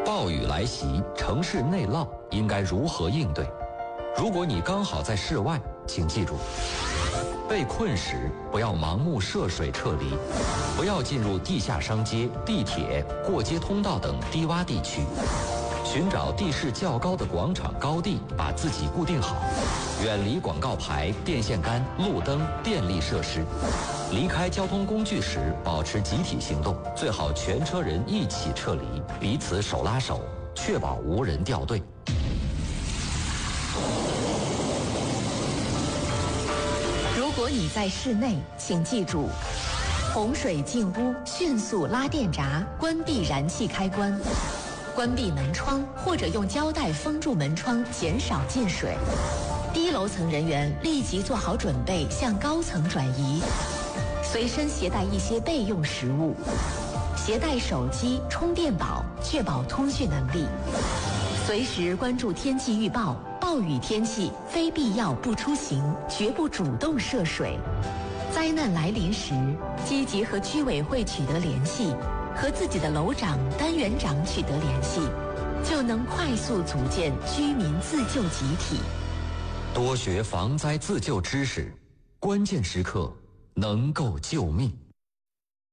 暴雨来袭，城市内涝应该如何应对？如果你刚好在室外，请记住，被困时不要盲目涉水撤离，不要进入地下商街、地铁、过街通道等低洼地区，寻找地势较高的广场高地，把自己固定好，远离广告牌、电线杆、路灯、电力设施。离开交通工具时，保持集体行动，最好全车人一起撤离，彼此手拉手，确保无人掉队。 如果你在室内，请记住：洪水进屋，迅速拉电闸，关闭燃气开关，关闭门窗或者用胶带封住门窗，减少进水。低楼层人员立即做好准备，向高层转移。随身携带一些备用食物，携带手机、充电宝，确保通讯能力。随时关注天气预报，暴雨天气非必要不出行，绝不主动涉水。灾难来临时，积极和居委会取得联系，和自己的楼长、单元长取得联系，就能快速组建居民自救集体。 多学防灾自救知识，关键时刻能够救命。